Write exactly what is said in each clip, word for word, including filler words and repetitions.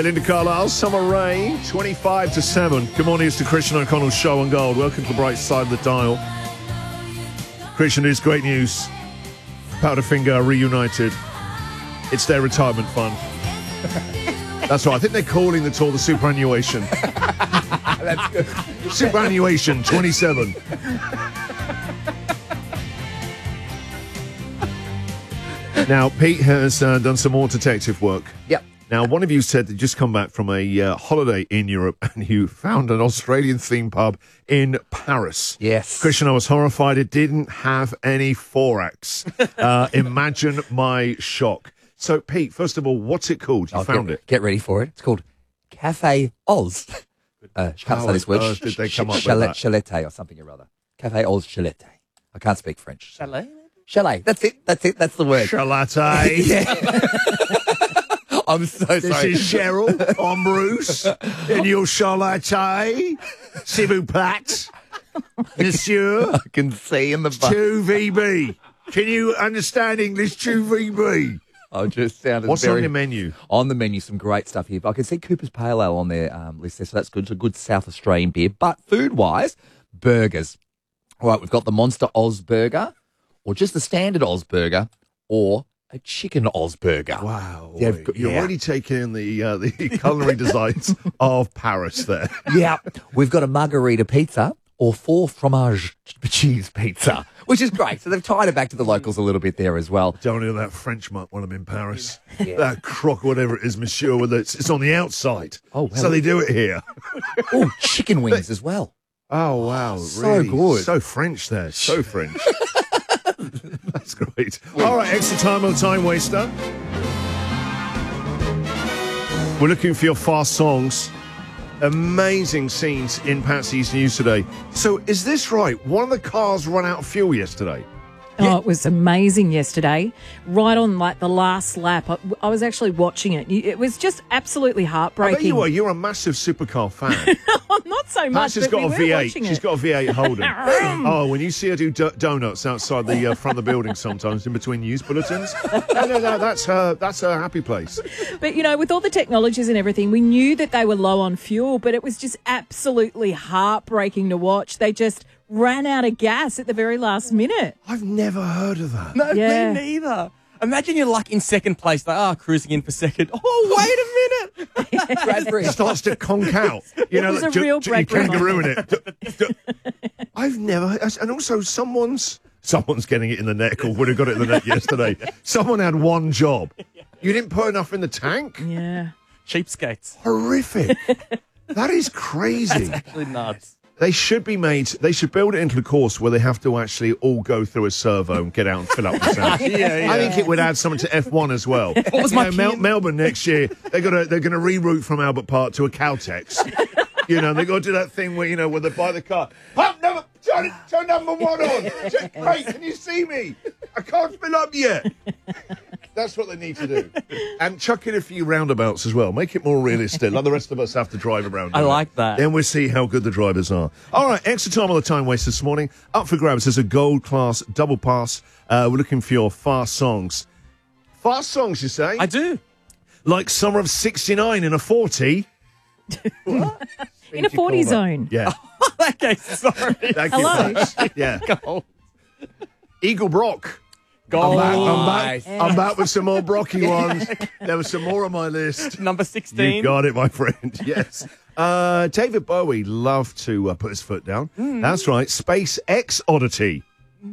Linda Carlisle, Summer Rain, twenty-five to seven. Good morning, it's the Christian O'Connell Show on Gold. Welcome to the bright side of the dial. Christian, it's great news. Powderfinger are reunited. It's their retirement fund. That's right. I think they're calling the tour the Superannuation. That's good. Superannuation twenty-seven. Now, Pete has uh, done some more detective work. Yep. Now, one of you said that you just come back from a uh, holiday in Europe and you found an Australian theme pub in Paris. Yes. Christian, I was horrified. It didn't have any forex. Uh, imagine my shock. So, Pete, first of all, what's it called? You I'll found get, it. Get ready for it. It's called Cafe Oz. Uh, can't How say this word. on earth did they come up with Chalet, that? Chalete or something or other. Cafe Oz Chalete. I can't speak French. Chalet? Chalet. That's it. That's it. That's the word. Charlotte. Yeah. I'm so This sorry. is Cheryl. I'm Bruce. And you're Charlotte. S'il vous plaît. Monsieur. I can see in the bu- two V B. Can you understand English? two V B. I just sounded What's very... on your menu? On the menu, some great stuff here. But I can see Cooper's Pale Ale on their um, list there, so that's good. It's a good South Australian beer. But food-wise, burgers. All right, we've got the Monster Oz Burger, or just the standard Oz Burger, or a chicken Oz Burger. Wow. Yeah, You're yeah. already taking in the, uh, the culinary designs of Paris there. Yeah, we've got a margarita pizza or four fromage cheese pizza, which is great. So they've tied it back to the locals a little bit there as well. Don't know that French mutt when I'm in Paris. That croque, whatever it is, monsieur, with it's, it's on the outside. Oh, wow. So they do it here. Oh, chicken wings as well. Oh, wow. So really, good. So French there. So French. That's great. All right, extra time on Time Waster. We're looking for your fast songs. Amazing scenes in Patsy's News today. So is this right? One of the cars ran out of fuel yesterday. Oh, it was amazing yesterday. Right on like the last lap. I, I was actually watching it. It was just absolutely I heartbreaking. bet you are. You're a massive supercar fan. I'm not so much. Patsy's but got we a were V eight. watching She's it. got a V eight Holden. Oh, when you see her do do- donuts outside the uh, front of the building sometimes in between news bulletins. No, no, no. That's her. That's her happy place. But, you know, with all the technologies and everything, we knew that they were low on fuel, but it was just absolutely heartbreaking to watch. They just ran out of gas at the very last minute. I've never heard of that. No, Yeah. me neither. Imagine you're like in second place, like, ah, cruising in for second. Oh, wait a minute. Bradbury. It starts to conk out. You know, was like, a ju- real ju- you Bradbury kangaroo in it. I've never, and also someone's someone's getting it in the neck, or would have got it in the neck yesterday. Someone had one job. You didn't put enough in the tank. Yeah. Cheapskates. Horrific. That is crazy. Actually nuts. They should be made, they should build it into the course where they have to actually all go through a servo and get out and fill up the tank. Yeah, yeah. I think it would add something to F one as well. What was my key- Melbourne next year, they're gonna they're gonna reroute from Albert Park to a Caltex. You know, they got to do that thing where, you know, where they buy the car. Pump number, turn, turn number one on. Great, can you see me? I can't fill up yet. That's what they need to do. And chuck in a few roundabouts as well. Make it more realistic. Like the rest of us have to drive around. I doing like it. that. Then we'll see how good the drivers are. All right, extra time on the Time Waste this morning. Up for grabs. There's a gold class double pass. Uh, we're looking for your fast songs. Fast songs, you say? I do. Like Summer of sixty-nine in a forty. In a forty zone. Yeah. Okay, sorry. Thank you. Hello. folks. Yeah. Gold. Eagle Brock. Gold. I'm back, I'm, Nice. back, I'm back with some more Brocky ones. There was some more on my list. Number sixteen. You got it, my friend. Yes. Uh, David Bowie loved to uh, put his foot down. That's right. SpaceX Oddity.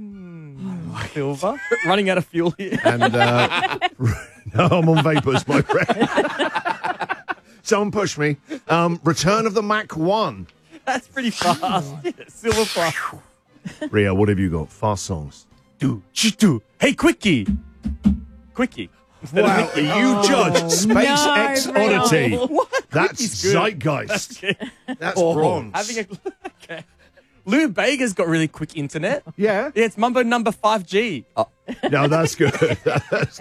Silver. Running out of fuel here. And uh, no, I'm on vapors, my friend. Someone push me. Um, Return of the Mac one. That's pretty fast. Yeah, Silver plus. Ria, what have you got? Fast songs. Do, ch- do. Hey, Quickie. Quickie. Instead of Wow, Mickey. you judge SpaceX no, Ria. Oddity. What? That's Quicky's good. Zeitgeist. Okay. That's Oh, bronze. Having a, okay. Lou Bega's got really quick internet. Yeah. Yeah, it's Mumbo number five G. No, that's good. That's